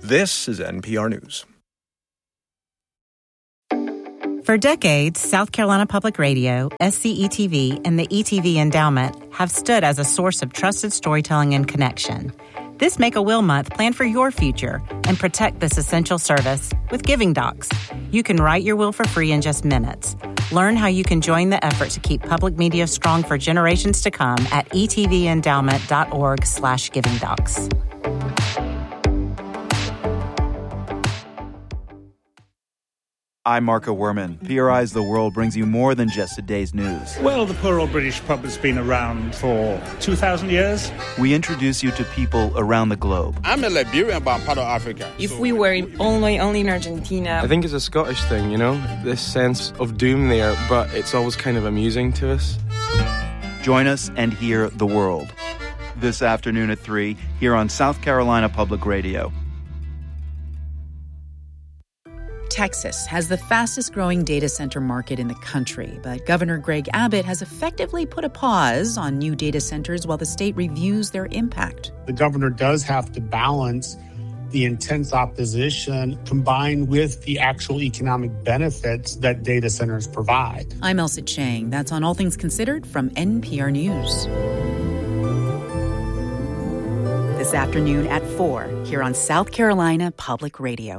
This is NPR News. For decades, South Carolina Public Radio, SCETV, and the ETV Endowment have stood as a source of trusted storytelling and connection. This Make-A-Will Month, plan for your future and protect this essential service with Giving Docs. You can write your will for free in just minutes. Learn how you can join the effort to keep public media strong for generations to come at etvendowment.org/givingdocs. I'm Marco Werman. PRI's The World brings you more than just a day's news. Well, the poor old British pub has been around for 2,000 years. We introduce you to people around the globe. I'm a Liberian, but I'm part of Africa. If we were only in Argentina... I think it's a Scottish thing, you know? This sense of doom there, but it's always kind of amusing to us. Join us and hear The World. This afternoon at 3, here on South Carolina Public Radio. Texas has the fastest-growing data center market in the country, but Governor Greg Abbott has effectively put a pause on new data centers while the state reviews their impact. The governor does have to balance the intense opposition combined with the actual economic benefits that data centers provide. I'm Elsa Chang. That's on All Things Considered from NPR News. This afternoon at 4, here on South Carolina Public Radio.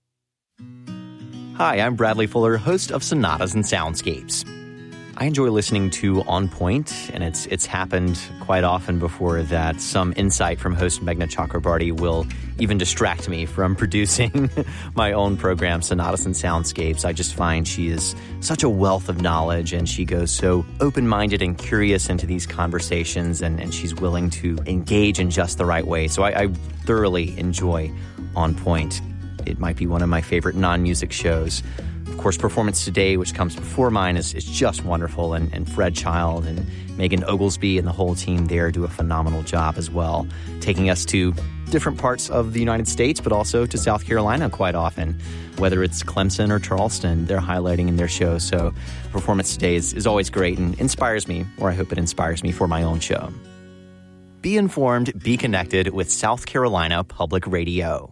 Hi, I'm Bradley Fuller, host of Sonatas and Soundscapes. I enjoy listening to On Point, and it's happened quite often before that some insight from host Meghna Chakrabarty will even distract me from producing my own program, Sonatas and Soundscapes. I just find she is such a wealth of knowledge, and she goes so open-minded and curious into these conversations, and she's willing to engage in just the right way. So I thoroughly enjoy On Point. It might be one of my favorite non-music shows. Of course, Performance Today, which comes before mine, is just wonderful. And Fred Child and Megan Oglesby and the whole team there do a phenomenal job as well, taking us to different parts of the United States, but also to South Carolina quite often. Whether it's Clemson or Charleston, they're highlighting in their show. So Performance Today is always great and inspires me, or I hope it inspires me for my own show. Be informed, be connected with South Carolina Public Radio.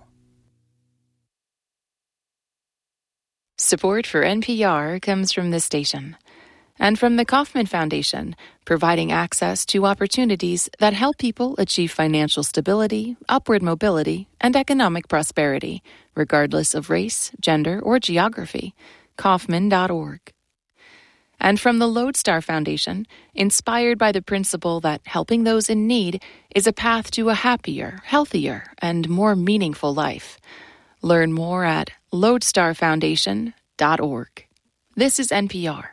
Support for NPR comes from this station and from the Kauffman Foundation, providing access to opportunities that help people achieve financial stability, upward mobility, and economic prosperity, regardless of race, gender, or geography. Kauffman.org. And from the Lodestar Foundation, inspired by the principle that helping those in need is a path to a happier, healthier, and more meaningful life. Learn more at lodestarfoundation.org. This is NPR.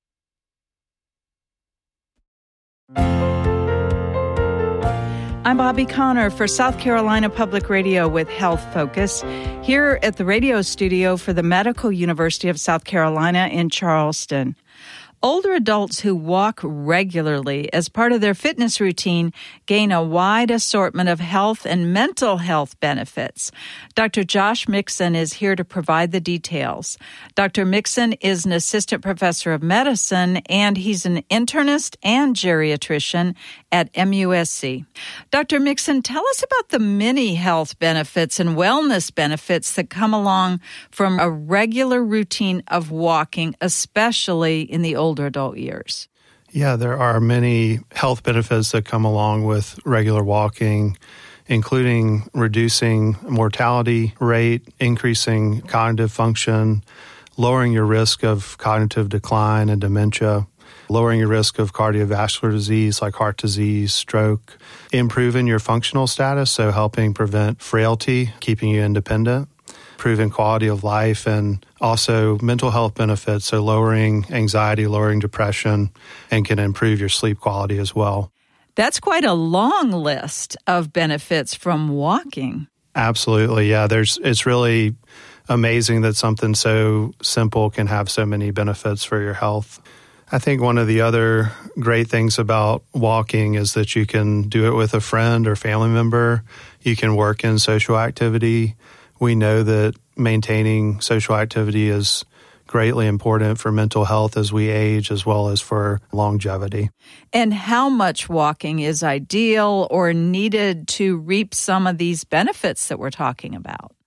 I'm Bobby Connor for South Carolina Public Radio with Health Focus, here at the radio studio for the Medical University of South Carolina in Charleston. Older adults who walk regularly as part of their fitness routine gain a wide assortment of health and mental health benefits. Dr. Josh Mixon is here to provide the details. Dr. Mixon is an assistant professor of medicine, and he's an internist and geriatrician at MUSC. Dr. Mixon, tell us about the many health benefits and wellness benefits that come along from a regular routine of walking, especially in the older adult years. Yeah, there are many health benefits that come along with regular walking, including reducing mortality rate, increasing cognitive function, lowering your risk of cognitive decline and dementia, lowering your risk of cardiovascular disease like heart disease, stroke, improving your functional status, so helping prevent frailty, keeping you independent, improving quality of life, and also mental health benefits, so lowering anxiety, lowering depression, and can improve your sleep quality as well. That's quite a long list of benefits from walking. Absolutely, yeah. It's really amazing that something so simple can have so many benefits for your health. I think one of the other great things about walking is that you can do it with a friend or family member. You can work in social activity. We know that maintaining social activity is greatly important for mental health as we age, as well as for longevity. And how much walking is ideal or needed to reap some of these benefits that we're talking about?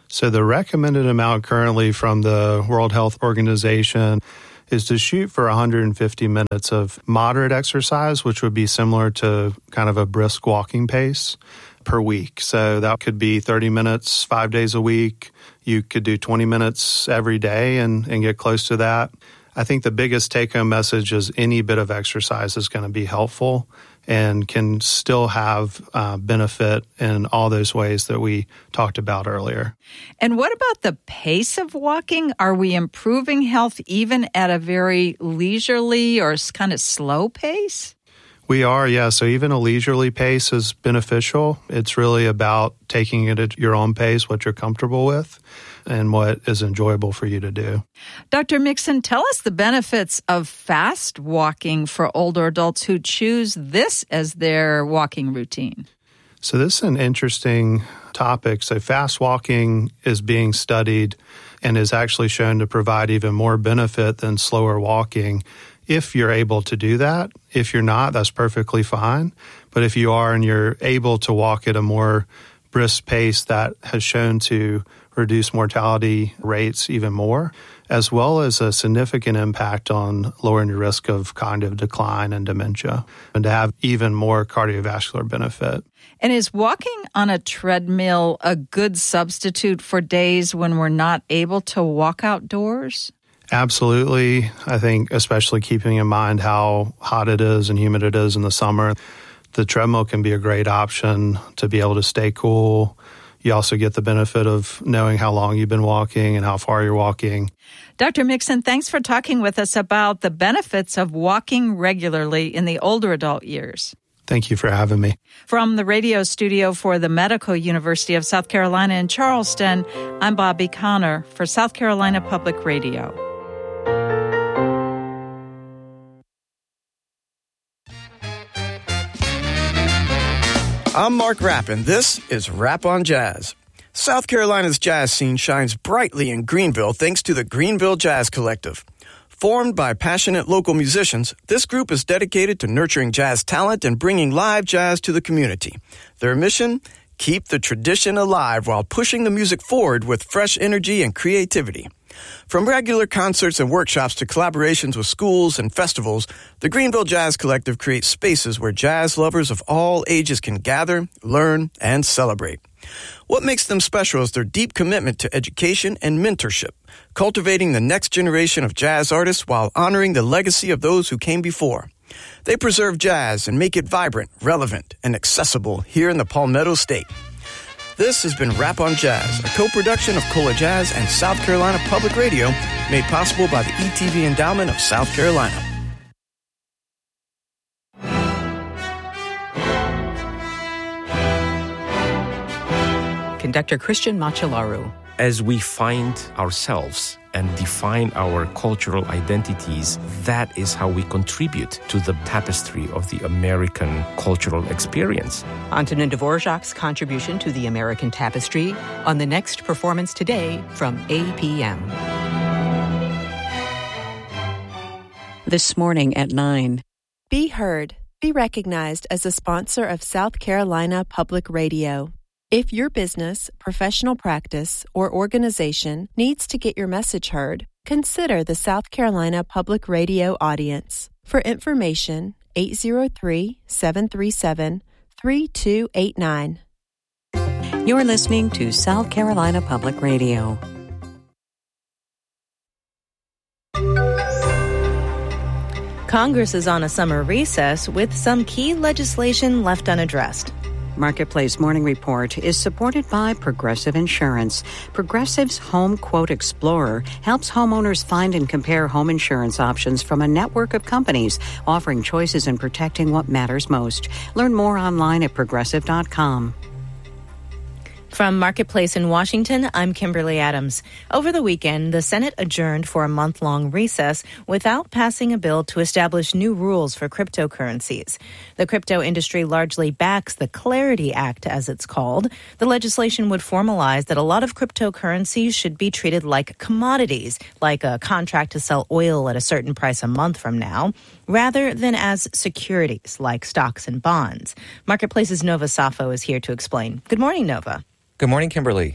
So the recommended amount currently from the World Health Organization is to shoot for 150 minutes of moderate exercise, which would be similar to kind of a brisk walking pace per week. So that could be 30 minutes, 5 days a week. You could do 20 minutes every day and get close to that. I think the biggest take-home message is any bit of exercise is going to be helpful and can still have benefit in all those ways that we talked about earlier. And what about the pace of walking? Are we improving health even at a very leisurely or kind of slow pace? We are, yeah. So even a leisurely pace is beneficial. It's really about taking it at your own pace, what you're comfortable with, and what is enjoyable for you to do. Dr. Mixon, tell us the benefits of fast walking for older adults who choose this as their walking routine. So this is an interesting topic. So fast walking is being studied and is actually shown to provide even more benefit than slower walking. If you're able to do that. If you're not, that's perfectly fine. But if you are and you're able to walk at a more brisk pace, that has shown to reduce mortality rates even more, as well as a significant impact on lowering your risk of cognitive decline and dementia, and to have even more cardiovascular benefit. And is walking on a treadmill a good substitute for days when we're not able to walk outdoors? Absolutely. I think especially keeping in mind how hot it is and humid it is in the summer, the treadmill can be a great option to be able to stay cool. You also get the benefit of knowing how long you've been walking and how far you're walking. Dr. Mixon, thanks for talking with us about the benefits of walking regularly in the older adult years. Thank you for having me. From the radio studio for the Medical University of South Carolina in Charleston, I'm Bobby Connor for South Carolina Public Radio. I'm Mark Rapp, and this is Rap on Jazz. South Carolina's jazz scene shines brightly in Greenville thanks to the Greenville Jazz Collective. Formed by passionate local musicians, this group is dedicated to nurturing jazz talent and bringing live jazz to the community. Their mission? Keep the tradition alive while pushing the music forward with fresh energy and creativity. From regular concerts and workshops to collaborations with schools and festivals, the Greenville Jazz Collective creates spaces where jazz lovers of all ages can gather, learn, and celebrate. What makes them special is their deep commitment to education and mentorship, cultivating the next generation of jazz artists while honoring the legacy of those who came before. They preserve jazz and make it vibrant, relevant, and accessible here in the Palmetto State. This has been Rap on Jazz, a co-production of Cola Jazz and South Carolina Public Radio, made possible by the ETV Endowment of South Carolina. Conductor Christian Machelaru. As we find ourselves and define our cultural identities, that is how we contribute to the tapestry of the American cultural experience. Antonin Dvorak's contribution to the American tapestry on the next performance today from APM. This morning at 9. Be heard. Be recognized as a sponsor of South Carolina Public Radio. If your business, professional practice, or organization needs to get your message heard, consider the South Carolina Public Radio audience. For information, 803-737-3289. You're listening to South Carolina Public Radio. Congress is on a summer recess with some key legislation left unaddressed. Marketplace Morning Report is supported by Progressive Insurance. Progressive's Home Quote Explorer helps homeowners find and compare home insurance options from a network of companies, offering choices and protecting what matters most. Learn more online at progressive.com. From Marketplace in Washington, I'm Kimberly Adams. Over the weekend, the Senate adjourned for a month-long recess without passing a bill to establish new rules for cryptocurrencies. The crypto industry largely backs the Clarity Act, as it's called. The legislation would formalize that a lot of cryptocurrencies should be treated like commodities, like a contract to sell oil at a certain price a month from now, rather than as securities, like stocks and bonds. Marketplace's Nova Safo is here to explain. Good morning, Nova. Good morning, Kimberly.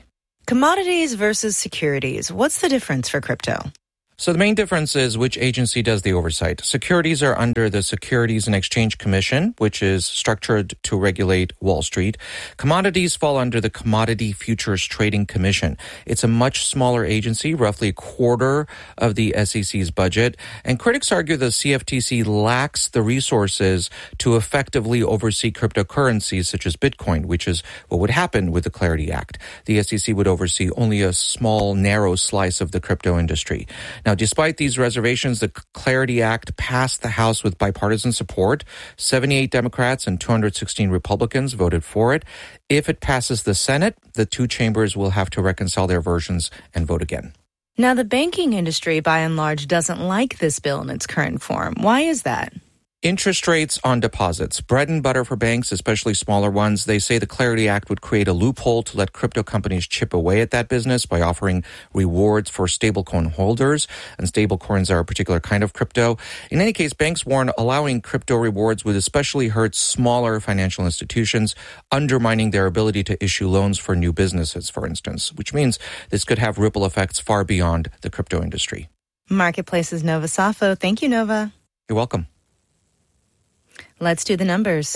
Commodities versus securities. What's the difference for crypto? So the main difference is which agency does the oversight. Securities are under the Securities and Exchange Commission, which is structured to regulate Wall Street. Commodities fall under the Commodity Futures Trading Commission. It's a much smaller agency, roughly a quarter of the SEC's budget. And critics argue the CFTC lacks the resources to effectively oversee cryptocurrencies such as Bitcoin, which is what would happen with the Clarity Act. The SEC would oversee only a small, narrow slice of the crypto industry. Now, despite these reservations, the Clarity Act passed the House with bipartisan support. 78 Democrats and 216 Republicans voted for it. If it passes the Senate, the two chambers will have to reconcile their versions and vote again. Now, the banking industry, by and large, doesn't like this bill in its current form. Why is that? Interest rates on deposits. Bread and butter for banks, especially smaller ones. They say the Clarity Act would create a loophole to let crypto companies chip away at that business by offering rewards for stablecoin holders. And stablecoins are a particular kind of crypto. In any case, banks warn allowing crypto rewards would especially hurt smaller financial institutions, undermining their ability to issue loans for new businesses, for instance, which means this could have ripple effects far beyond the crypto industry. Marketplace's Nova Safo. Thank you, Nova. You're welcome. Let's do the numbers.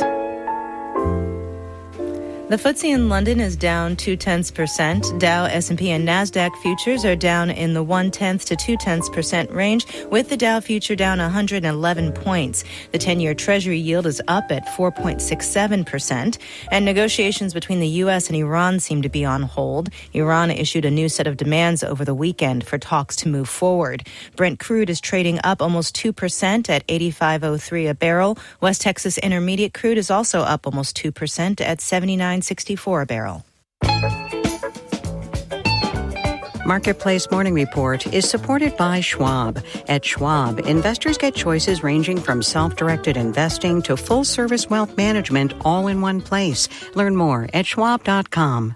The FTSE in London is down 0.2%. Dow, S&P, and NASDAQ futures are down in the 0.1% to 0.2% range, with the Dow future down 111 points. The 10-year Treasury yield is up at 4.67%. And negotiations between the U.S. and Iran seem to be on hold. Iran issued a new set of demands over the weekend for talks to move forward. Brent crude is trading up almost 2% at $85.03 a barrel. West Texas Intermediate crude is also up almost 2% at $79.64 a barrel. Marketplace Morning Report is supported by Schwab. At Schwab, investors get choices ranging from self-directed investing to full-service wealth management all in one place. Learn more at schwab.com.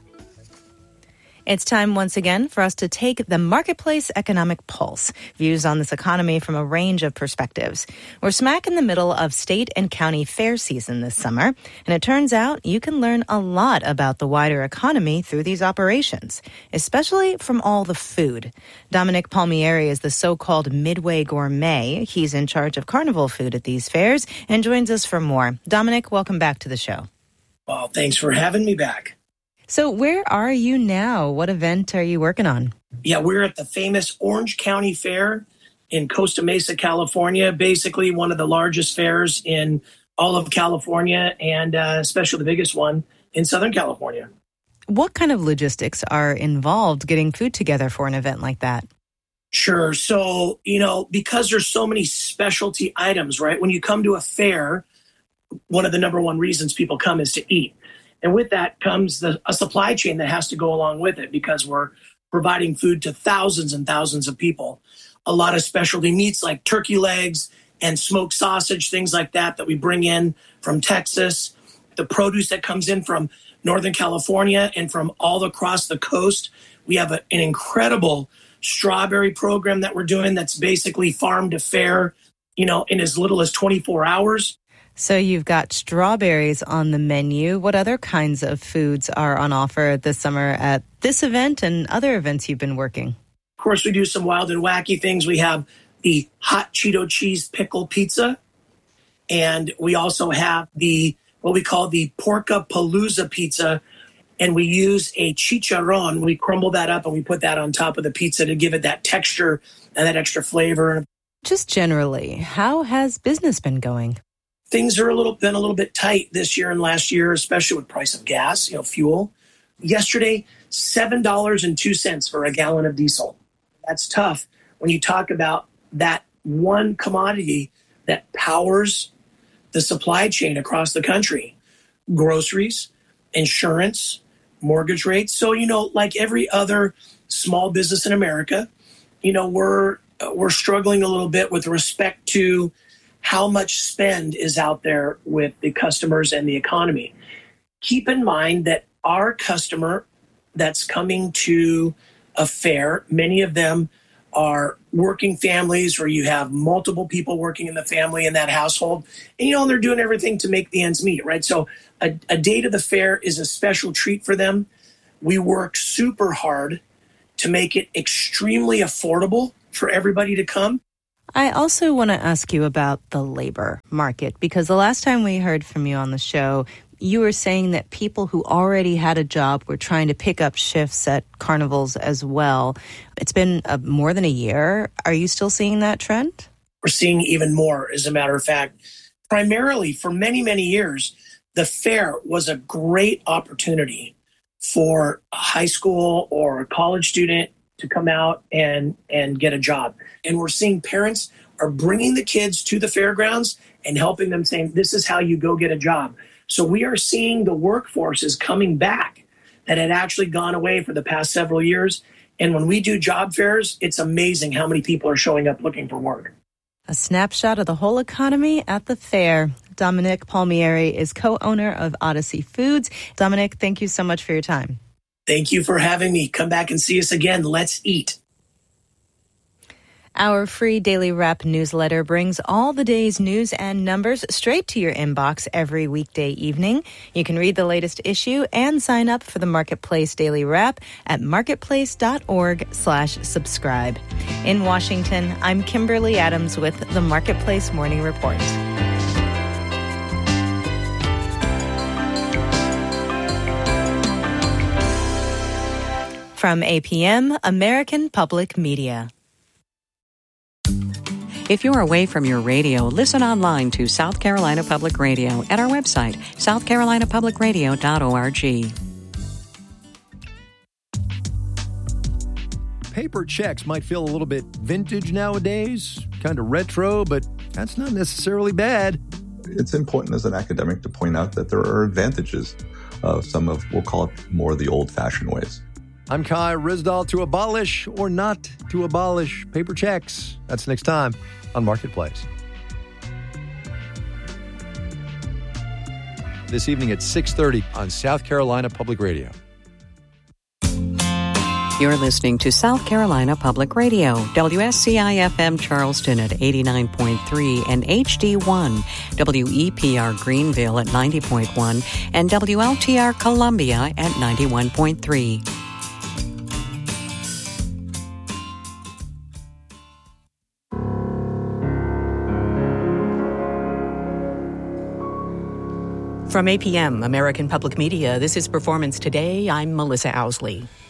It's time once again for us to take the Marketplace Economic Pulse, views on this economy from a range of perspectives. We're smack in the middle of state and county fair season this summer, and it turns out you can learn a lot about the wider economy through these operations, especially from all the food. Dominic Palmieri is the so-called Midway Gourmet. He's in charge of carnival food at these fairs and joins us for more. Dominic, welcome back to the show. Well, thanks for having me back. So where are you now? What event are you working on? Yeah, we're at the famous Orange County Fair in Costa Mesa, California, basically one of the largest fairs in all of California and especially the biggest one in Southern California. What kind of logistics are involved getting food together for an event like that? Sure. So, because there's so many specialty items, right? When you come to a fair, one of the number one reasons people come is to eat. And with that comes a supply chain that has to go along with it because we're providing food to thousands and thousands of people. A lot of specialty meats like turkey legs and smoked sausage, things like that we bring in from Texas. The produce that comes in from Northern California and from all across the coast. We have an incredible strawberry program that we're doing that's basically farm to fair, in as little as 24 hours. So you've got strawberries on the menu. What other kinds of foods are on offer this summer at this event and other events you've been working? Of course, we do some wild and wacky things. We have the hot Cheeto cheese pickle pizza. And we also have what we call the Porkapalooza pizza. And we use a chicharron. We crumble that up and we put that on top of the pizza to give it that texture and that extra flavor. Just generally, how has business been going? Things are been a little bit tight this year and last year, especially with price of gas, fuel. Yesterday, $7.02 for a gallon of diesel. That's tough when you talk about that one commodity that powers the supply chain across the country. Groceries, insurance, mortgage rates. So, like every other small business in America, we're struggling a little bit with respect to how much spend is out there with the customers and the economy. Keep in mind that our customer that's coming to a fair, many of them are working families where you have multiple people working in the family in that household. And, they're doing everything to make the ends meet, right? So a day to the fair is a special treat for them. We work super hard to make it extremely affordable for everybody to come. I also want to ask you about the labor market, because the last time we heard from you on the show, you were saying that people who already had a job were trying to pick up shifts at carnivals as well. It's been more than a year. Are you still seeing that trend? We're seeing even more, as a matter of fact. Primarily, for many, many years, the fair was a great opportunity for a high school or a college student to come out and get a job. And we're seeing parents are bringing the kids to the fairgrounds and helping them, saying, this is how you go get a job. So we are seeing the workforce is coming back that had actually gone away for the past several years. And when we do job fairs, it's amazing how many people are showing up looking for work. A snapshot of the whole economy at the fair. Dominic Palmieri is co-owner of Odyssey Foods. Dominic, thank you so much for your time. Thank you for having me. Come back and see us again. Let's eat. Our free Daily Wrap newsletter brings all the day's news and numbers straight to your inbox every weekday evening. You can read the latest issue and sign up for the Marketplace Daily Wrap at marketplace.org/subscribe. In Washington, I'm Kimberly Adams with the Marketplace Morning Report. From APM, American Public Media. If you're away from your radio, listen online to South Carolina Public Radio at our website, southcarolinapublicradio.org. Paper checks might feel a little bit vintage nowadays, kind of retro, but that's not necessarily bad. It's important as an academic to point out that there are advantages of some of, we'll call it more the old-fashioned ways. I'm Kai Ryssdal. To abolish or not to abolish paper checks. That's next time on Marketplace. This evening at 6:30 on South Carolina Public Radio. You're listening to South Carolina Public Radio, WSCI-FM Charleston at 89.3 and HD1, WEPR Greenville at 90.1, and WLTR Columbia at 91.3. From APM, American Public Media, this is Performance Today. I'm Melissa Owsley.